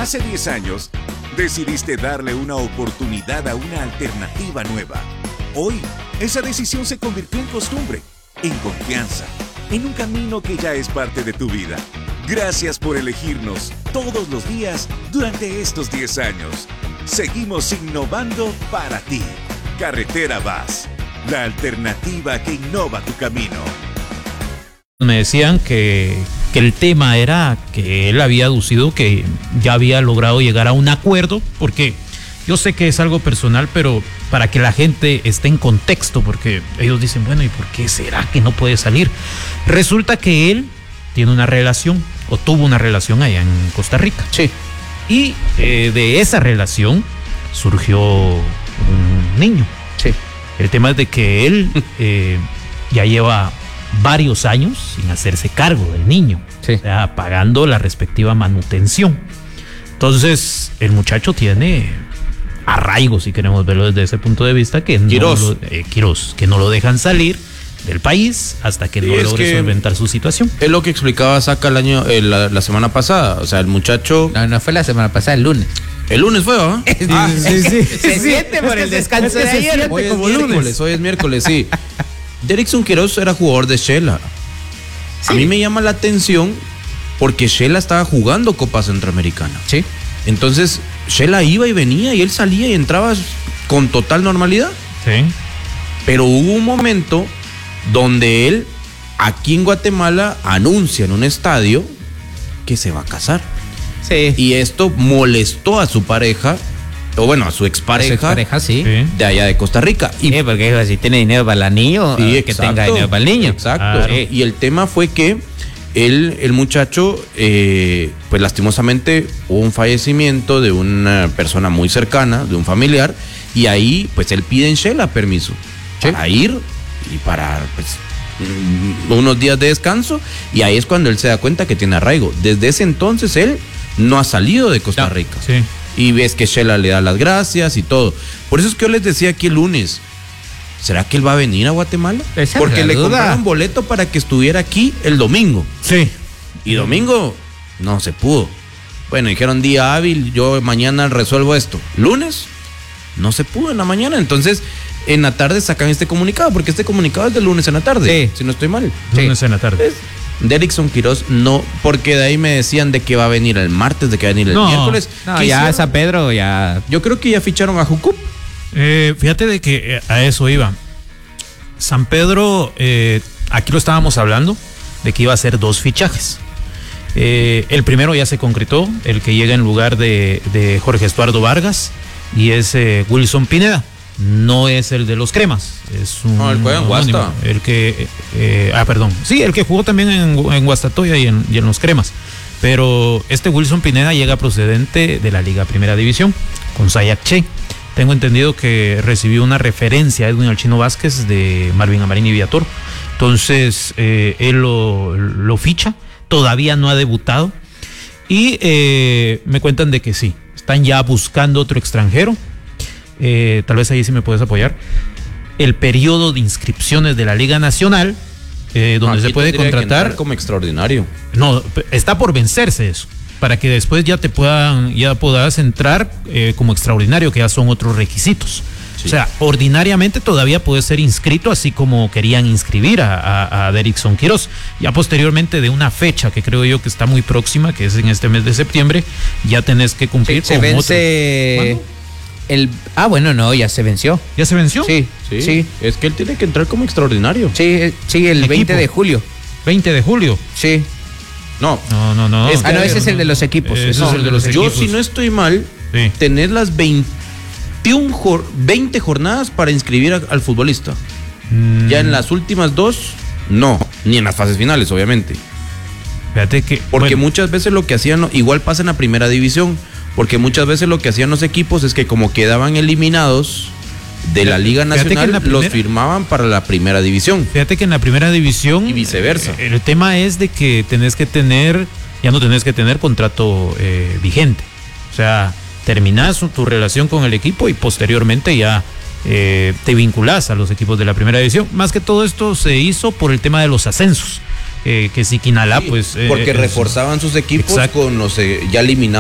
Hace 10 años, decidiste darle una oportunidad a una alternativa nueva. Hoy, esa decisión se convirtió en costumbre, en confianza, en un camino que ya es parte de tu vida. Gracias por elegirnos todos los días durante estos 10 años. Seguimos innovando para ti. Carretera VAS, la alternativa que innova tu camino. Me decían que el tema era que él había aducido que ya había logrado llegar a un acuerdo, porque yo sé que es algo personal, pero para que la gente esté en contexto, porque ellos dicen, bueno, ¿y por qué será que no puede salir? Resulta que él tiene una relación, o tuvo una relación allá en Costa Rica. Sí. Y de esa relación surgió un niño. Sí. El tema es de que él ya lleva varios años sin hacerse cargo del niño, sí, o sea, pagando la respectiva manutención. Entonces, el muchacho tiene arraigo, si queremos verlo desde ese punto de vista, que Quirós, que no lo dejan salir del país hasta que no logre solventar su situación. Es lo que explicaba Saca la semana pasada. O sea, el muchacho... No fue la semana pasada, el lunes. El lunes fue, ¿ah? Sí. Se siente por el descanso de ayer. Hoy es miércoles, sí. Derrickson Quirós era jugador de Shela. Sí. A mí me llama la atención porque Shela estaba jugando Copa Centroamericana. Sí. Entonces, Shela iba y venía y él salía y entraba con total normalidad. Sí. Pero hubo un momento donde él, aquí en Guatemala, anuncia en un estadio que se va a casar. Sí. Y esto molestó a su pareja, o bueno, a su expareja, sí, de allá de Costa Rica. Y porque dijo, si tiene dinero para el anillo, sí, que tenga dinero para el niño. Exacto. Y el tema fue que el muchacho, pues lastimosamente hubo un fallecimiento de una persona muy cercana, de un familiar, y ahí pues él pide en Shela permiso para ir y para pues unos días de descanso, y ahí es cuando él se da cuenta que tiene arraigo. Desde ese entonces él no ha salido de Costa Rica. Sí. Y ves que Shela le da las gracias y todo. Por eso es que yo les decía aquí el lunes, ¿será que él va a venir a Guatemala? Porque le compraron boleto para que estuviera aquí el domingo. Sí. Y domingo no se pudo. Bueno, dijeron día hábil, yo mañana resuelvo esto. Lunes no se pudo en la mañana. Entonces, en la tarde sacan este comunicado, porque este comunicado es de lunes en la tarde. Sí. Si no estoy mal. Lunes en la tarde. Derrickson Quirós no, porque de ahí me decían de que va a venir el martes, de que va a venir el miércoles. No, ya San Pedro, ya. Yo creo que ya ficharon a Jucup. Fíjate de que a eso iba. San Pedro, aquí lo estábamos hablando, de que iba a hacer 2 fichajes. El primero ya se concretó, el que llega en lugar de Jorge Estuardo Vargas, y es Wilson Pineda. No es el de los Cremas, es un... No, el juega en Guasta. El que... perdón. Sí, el que jugó también en Guastatoya y en los Cremas. Pero este Wilson Pineda llega procedente de la Liga Primera División, con Sayak Che. Tengo entendido que recibió una referencia a Edwin Alchino Vázquez de Marvin Amarín y Villator. Entonces, él lo ficha. Todavía no ha debutado. Y me cuentan de que sí, están ya buscando otro extranjero. Tal vez ahí sí me puedes apoyar. El periodo de inscripciones de la Liga Nacional, donde se puede contratar como extraordinario. No, está por vencerse eso, para que después ya puedas entrar como extraordinario, que ya son otros requisitos. Sí. O sea, ordinariamente todavía puede ser inscrito, así como querían inscribir a Derrickson Quirós. Ya posteriormente de una fecha que creo yo que está muy próxima, que es en este mes de septiembre, ya tenés que cumplir con vence otro. Ya se venció. ¿Ya se venció? Sí. Es que él tiene que entrar como extraordinario. Sí, el 20 de julio. 20 de julio. Sí. No. Ese es el de los equipos. Ese es el de los equipos. Yo, si no estoy mal, tenés las 20 jornadas para inscribir al futbolista. Ya en las últimas 2, no. Ni en las fases finales, obviamente. Fíjate que... Porque muchas veces lo que hacían, igual pasa en la primera división, porque muchas veces lo que hacían los equipos es que como quedaban eliminados de la Liga Nacional, los firmaban para la primera división. Fíjate que en la primera división... Y viceversa. El tema es de que ya no tenés que tener contrato vigente. O sea, terminás tu relación con el equipo y posteriormente ya te vinculás a los equipos de la primera división. Más que todo esto se hizo por el tema de los ascensos. Que Siquinalá, porque reforzaban sus equipos con los ya eliminados.